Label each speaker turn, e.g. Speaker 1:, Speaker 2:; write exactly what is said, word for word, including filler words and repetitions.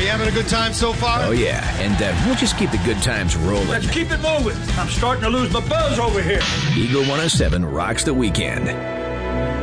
Speaker 1: you having a good time so far?
Speaker 2: Oh, yeah. And uh, we'll just keep the good times rolling.
Speaker 3: Let's keep it moving. I'm starting to lose my buzz over here.
Speaker 2: Eagle one oh seven rocks the weekend.